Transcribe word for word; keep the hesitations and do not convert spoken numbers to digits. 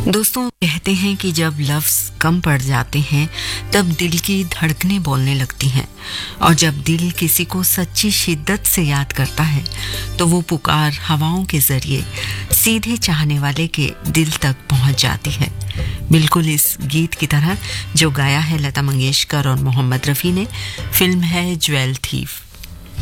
दोस्तों, कहते हैं कि जब लफ्ज़ कम पड़ जाते हैं तब दिल की धड़कनें बोलने लगती हैं, और जब दिल किसी को सच्ची शिद्दत से याद करता है तो वो पुकार हवाओं के जरिए सीधे चाहने वाले के दिल तक पहुंच जाती है। बिल्कुल इस गीत की तरह जो गाया है लता मंगेशकर और मोहम्मद रफ़ी ने। फिल्म है ज्वेल थीफ।